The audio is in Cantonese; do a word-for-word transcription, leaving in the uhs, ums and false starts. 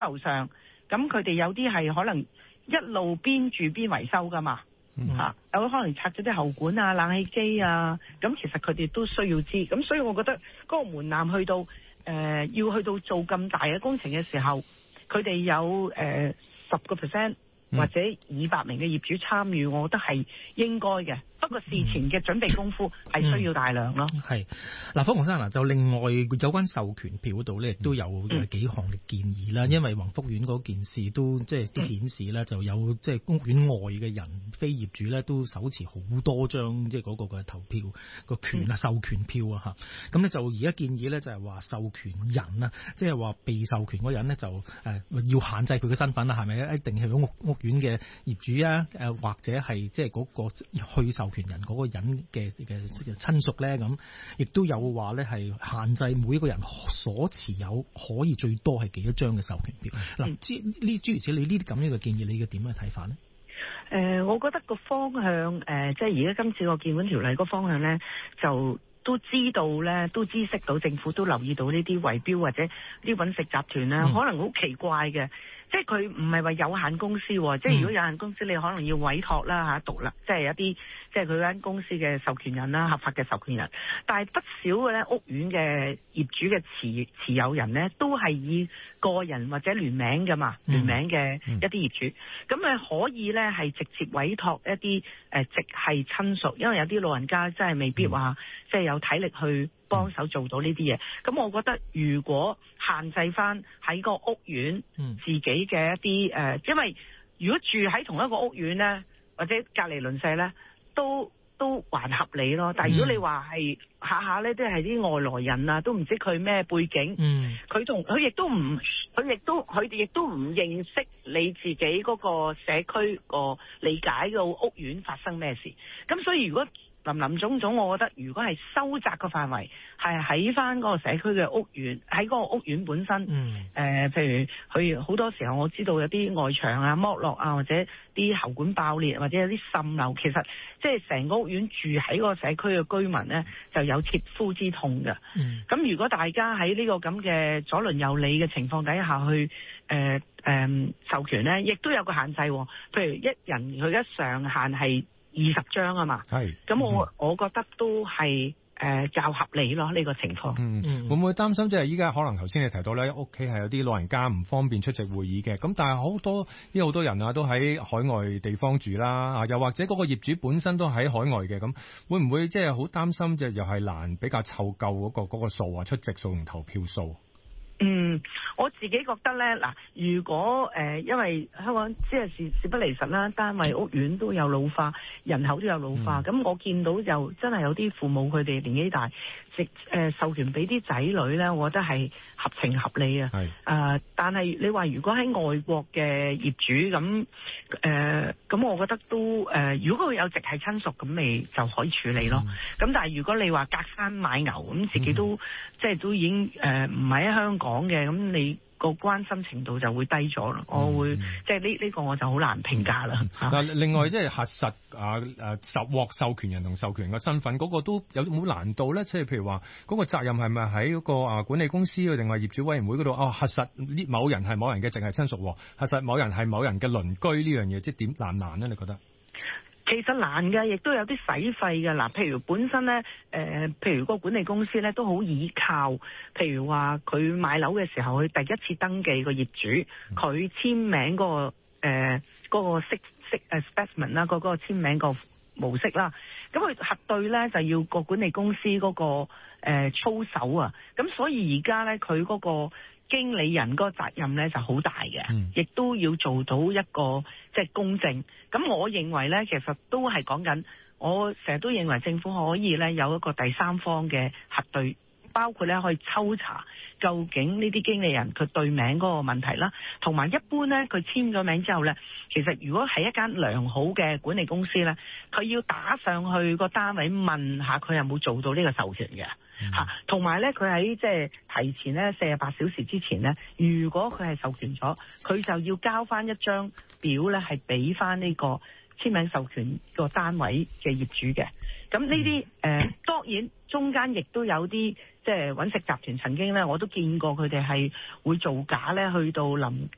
樓上，咁佢哋有啲係可能一路邊住邊維修噶嘛，吓、嗯啊、有可能拆咗啲喉管啊、冷氣機啊，咁其實佢哋都需要知，咁所以我覺得嗰個門檻去到誒、呃、要去到做咁大嘅工程嘅時候，佢哋有誒十個 percent。或者二百名嘅業主參與，我覺得係應該嘅。不過事前嘅準備功夫係需要大量咯。 係、嗯、嗱，方鴻生嗱，就另外有關授權票嗰度咧，亦都有幾項嘅建議啦、嗯。因為宏福苑嗰件事都即係都顯示咧，就有即係屋苑外嘅人非業主咧，都手持好多張即係嗰個嘅投票個權啊、嗯、授權票啊嚇。咁咧就而家建議咧就係話授權人啊，即係話被授權嗰人咧就誒要限制佢嘅身份啦，係咪一定係屋屋苑嘅業主啊，誒或者係即係嗰個去授權人嗰個人嘅嘅親屬咧，咁亦都有話咧係限制每一個人所持有可以最多係幾多張嘅授權票。嗱、嗯，諸呢諸如此，你呢啲咁樣嘅建議，你嘅點樣睇法咧？ 誒、呃，我覺得個方向誒、呃，即係而家今次個建管條例個方向咧，就都知道咧，都知悉到政府都留意到呢啲圍標或者啲搵食集團咧、嗯，可能好奇怪嘅。即係佢唔係話有限公司，嗯、即係如果有限公司，你可能要委託啦嚇，獨立，即係一啲即係佢間公司嘅授權人啦，合法嘅授權人。但係不少嘅咧屋苑嘅業主嘅持持有人咧，都係以個人或者聯名㗎嘛，聯名嘅一啲業主。咁、嗯、誒可以咧係直接委託一啲誒直系親屬，因為有啲老人家真係未必話、嗯、即係有體力去幫手做到呢啲嘢，咁我覺得如果限制翻喺個屋苑自己嘅一啲誒、呃，因為如果住喺同一個屋苑咧，或者隔離鄰舍咧，都都還合理咯。但係如果你話係下下咧，都係啲外來人啊，都唔知佢咩背景，佢同佢亦都唔，佢亦都佢哋亦都唔認識你自己嗰個社區個理解個屋苑發生咩事，咁所以如果林林總總，我覺得如果係收窄個範圍，係喺翻嗰個社區嘅屋苑，喺嗰個屋苑本身，嗯，誒、呃，譬如佢好多時候我知道有啲外牆啊剝落啊，或者啲喉管爆裂，或者有啲滲漏，其實即係成個屋苑住喺個社區嘅居民咧，就有切膚之痛嘅。嗯，咁如果大家喺呢個咁嘅左鄰右里嘅情況底下去，誒、呃、誒、呃、授權咧，亦都有個限制，譬如一人佢一上限係二十張啊嘛，係，咁我、嗯、我覺得都係誒較合理咯呢、這個情況。 嗯，嗯會唔會擔心即係依家可能頭先你提到咧，屋企係有啲老人家唔方便出席會議嘅，咁但係好多呢好多人啊都喺海外地方住啦，啊又或者嗰個業主本身都喺海外嘅，咁會唔會即係好擔心即係又係難比較湊夠嗰個嗰、嗰個數啊出席數同投票數？ 嗯，我自己覺得咧，嗱，如果誒、呃，因為香港即係事事不離實啦，單位屋苑都有老化，人口都有老化，咁、嗯、我見到就真係有啲父母佢哋年紀大，直誒、呃、授權俾啲仔女咧，我覺得係合情合理啊。係誒、呃，但係你話如果喺外國嘅業主咁誒，咁、呃、我覺得都誒、呃，如果佢有直系親屬咁，咪就可以處理咯。咁、嗯、但係如果你話隔山買牛咁，自己都、嗯、即係都已經誒唔係喺香港。講嘅咁，你個關心程度就會低咗咯。我會、嗯、即係呢呢個我就好難評價啦。 嗱、嗯，另外即係核實啊誒，受獲授權人同授權人嘅身份，嗰、嗰個都有冇難度咧？即係譬如話，嗰、嗰個責任係咪喺嗰個啊管理公司定係業主委員會嗰度？哦，核實呢某人係某人嘅直系親屬，核實某人係某人嘅鄰居呢樣嘢，即係點難唔難咧？你覺得？ 其實難嘅，亦都有啲使費嘅。嗱，譬如本身咧，誒、呃，譬如個管理公司咧，都好倚靠，譬如話佢買樓嘅時候，佢第一次登記個業主，佢簽名嗰、嗰個誒嗰、呃嗰個識識誒 specimen 啦，嗰個簽名個模式啦，咁佢核對咧就要個管理公司嗰、嗰個誒、呃、操守啊，咁所以而家咧佢嗰個經理人嗰個責任咧就好大嘅，亦、嗯、都要做到一個即係、就是、公正。咁我認為咧，其實都係講緊，我成日都認為政府可以咧有一個第三方嘅核對，包括咧可以抽查究竟呢啲經理人佢對名嗰個問題啦，同埋一般咧佢簽咗名之後咧，其實如果係一間良好嘅管理公司咧，佢要打上去個單位問下佢有冇做到呢個授權嘅。吓、嗯，同埋咧，佢喺即係提前咧四十八小時之前咧，如果佢係授權咗，佢就要交翻一張表咧，係俾翻呢個簽名授權個單位嘅業主嘅。咁呢啲誒，當然中間亦都有啲即係搵食集團曾經咧，我都見過佢哋係會造假咧，去到臨